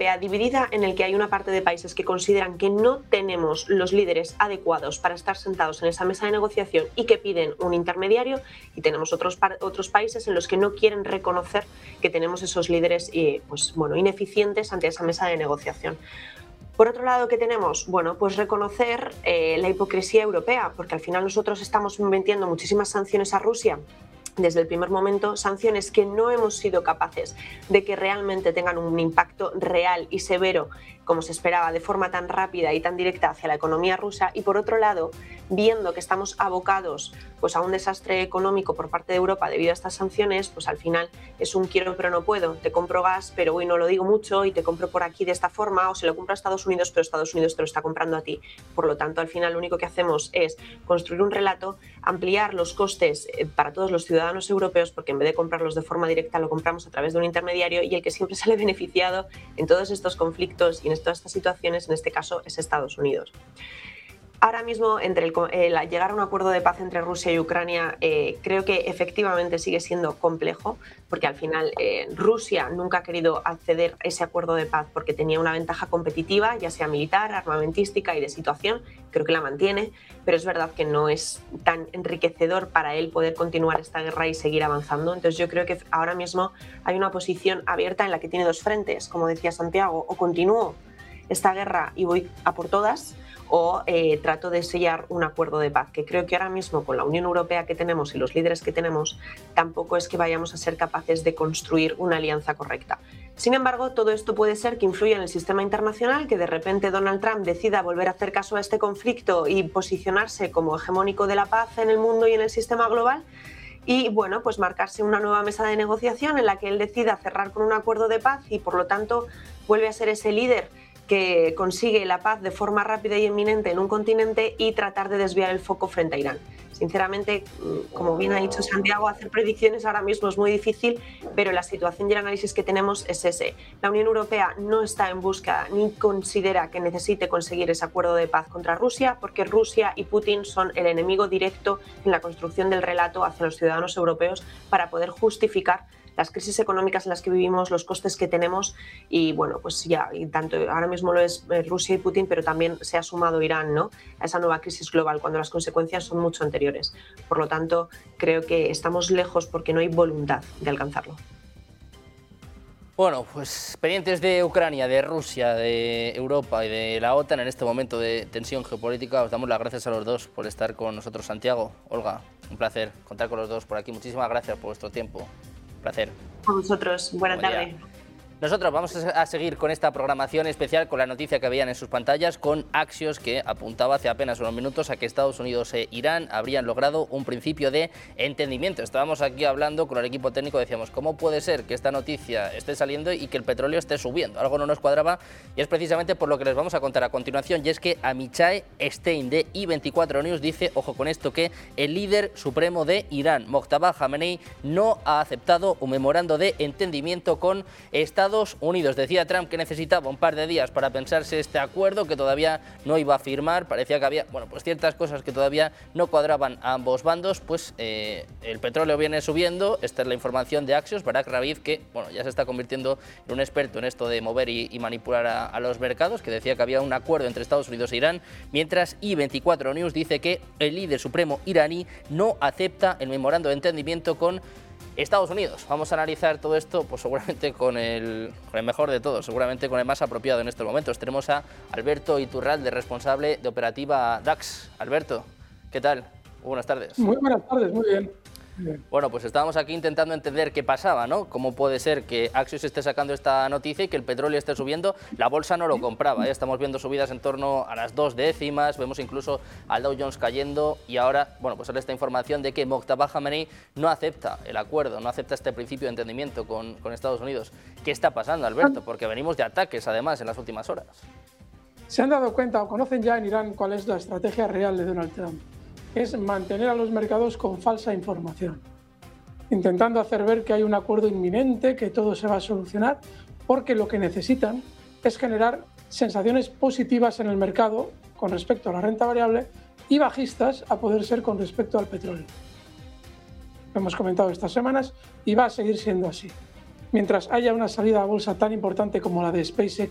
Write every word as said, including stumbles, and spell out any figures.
Europea dividida en el que hay una parte de países que consideran que no tenemos los líderes adecuados para estar sentados en esa mesa de negociación y que piden un intermediario, y tenemos otros, otros países en los que no quieren reconocer que tenemos esos líderes eh, pues, bueno, ineficientes ante esa mesa de negociación. Por otro lado, ¿qué tenemos? Bueno, pues reconocer eh, la hipocresía europea, porque al final nosotros estamos metiendo muchísimas sanciones a Rusia desde el primer momento, sanciones que no hemos sido capaces de que realmente tengan un impacto real y severo, como se esperaba, de forma tan rápida y tan directa hacia la economía rusa. Y por otro lado, viendo que estamos abocados pues, a un desastre económico por parte de Europa debido a estas sanciones, pues al final es un quiero pero no puedo. Te compro gas, pero hoy no lo digo mucho y te compro por aquí de esta forma, o se lo compro a Estados Unidos, pero Estados Unidos te lo está comprando a ti. Por lo tanto, al final lo único que hacemos es construir un relato, ampliar los costes para todos los ciudadanos europeos, porque en vez de comprarlos de forma directa lo compramos a través de un intermediario, y el que siempre sale beneficiado en todos estos conflictos y en todas estas situaciones, en este caso, es Estados Unidos. Ahora mismo, entre el, el llegar a un acuerdo de paz entre Rusia y Ucrania, eh, creo que efectivamente sigue siendo complejo, porque al final eh, Rusia nunca ha querido acceder a ese acuerdo de paz porque tenía una ventaja competitiva, ya sea militar, armamentística y de situación. Creo que la mantiene, pero es verdad que no es tan enriquecedor para él poder continuar esta guerra y seguir avanzando. Entonces yo creo que ahora mismo hay una posición abierta en la que tiene dos frentes, como decía Santiago: o continúo esta guerra y voy a por todas, o eh, trato de sellar un acuerdo de paz, que creo que ahora mismo con la Unión Europea que tenemos y los líderes que tenemos tampoco es que vayamos a ser capaces de construir una alianza correcta. Sin embargo, todo esto puede ser que influya en el sistema internacional, que de repente Donald Trump decida volver a hacer caso a este conflicto y posicionarse como hegemónico de la paz en el mundo y en el sistema global, y bueno, pues marcarse una nueva mesa de negociación en la que él decida cerrar con un acuerdo de paz y por lo tanto vuelve a ser ese líder que consigue la paz de forma rápida y inminente en un continente y tratar de desviar el foco frente a Irán. Sinceramente, como bien ha dicho Santiago, hacer predicciones ahora mismo es muy difícil, pero la situación y el análisis que tenemos es ese. La Unión Europea no está en busca ni considera que necesite conseguir ese acuerdo de paz contra Rusia, porque Rusia y Putin son el enemigo directo en la construcción del relato hacia los ciudadanos europeos para poder justificar las crisis económicas en las que vivimos, los costes que tenemos, y bueno, pues ya, y tanto ahora mismo lo es Rusia y Putin, pero también se ha sumado Irán, ¿no?, a esa nueva crisis global, cuando las consecuencias son mucho anteriores. Por lo tanto, creo que estamos lejos porque no hay voluntad de alcanzarlo. Bueno, pues pendientes de Ucrania, de Rusia, de Europa y de la OTAN en este momento de tensión geopolítica, os damos las gracias a los dos por estar con nosotros. Santiago, Olga, un placer contar con los dos por aquí. Muchísimas gracias por vuestro tiempo. Placer. A vosotros. Buena Buen tarde. día. Nosotros vamos a seguir con esta programación especial, con la noticia que veían en sus pantallas, con Axios, que apuntaba hace apenas unos minutos a que Estados Unidos e Irán habrían logrado un principio de entendimiento. Estábamos aquí hablando con el equipo técnico, decíamos, ¿cómo puede ser que esta noticia esté saliendo y que el petróleo esté subiendo? Algo no nos cuadraba, y es precisamente por lo que les vamos a contar a continuación, y es que Amichai Stein de i veinticuatro News dice, ojo con esto, que el líder supremo de Irán, Mojtaba Khamenei, no ha aceptado un memorando de entendimiento con Estados Unidos. Decía Trump que necesitaba un par de días para pensarse este acuerdo, que todavía no iba a firmar. Parecía que había, bueno, pues ciertas cosas que todavía no cuadraban a ambos bandos. Pues eh, el petróleo viene subiendo. Esta es la información de Axios. Barak Ravid, que bueno, ya se está convirtiendo en un experto en esto de mover y, y manipular a, a los mercados, que decía que había un acuerdo entre Estados Unidos e Irán, mientras i veinticuatro News dice que el líder supremo iraní no acepta el memorando de entendimiento con Estados Unidos. Vamos a analizar todo esto, pues seguramente con el, con el mejor de todos, seguramente con el más apropiado en estos momentos. Tenemos a Alberto Iturralde, responsable de operativa DAX. Alberto, ¿qué tal? Buenas tardes. Muy buenas tardes, muy bien. Bien. Bueno, pues estábamos aquí intentando entender qué pasaba, ¿no? Cómo puede ser que Axios esté sacando esta noticia y que el petróleo esté subiendo. La bolsa no lo compraba, ¿eh? Estamos viendo subidas en torno a las dos décimas, vemos incluso al Dow Jones cayendo, y ahora, bueno, pues sale esta información de que Mojtaba Khamenei no acepta el acuerdo, no acepta este principio de entendimiento con, con Estados Unidos. ¿Qué está pasando, Alberto? Porque venimos de ataques, además, en las últimas horas. ¿Se han dado cuenta o conocen ya en Irán cuál es la estrategia real de Donald Trump? Es mantener a los mercados con falsa información, intentando hacer ver que hay un acuerdo inminente, que todo se va a solucionar, porque lo que necesitan es generar sensaciones positivas en el mercado con respecto a la renta variable y bajistas, a poder ser, con respecto al petróleo. Lo hemos comentado estas semanas y va a seguir siendo así. Mientras haya una salida a bolsa tan importante como la de SpaceX